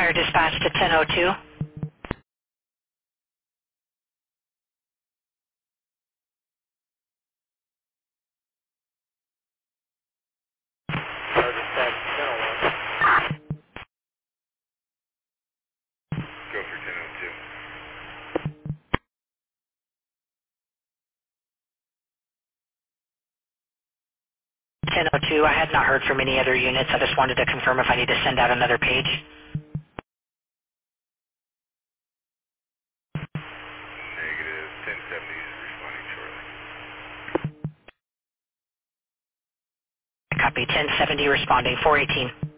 Fire dispatch to 1002. Fire dispatch 1001. Go for 1002. 1002, I had not heard from any other units. I just wanted to confirm if I need to send out another page. Negative 1070 is responding shortly. Copy, 1070 responding, 418.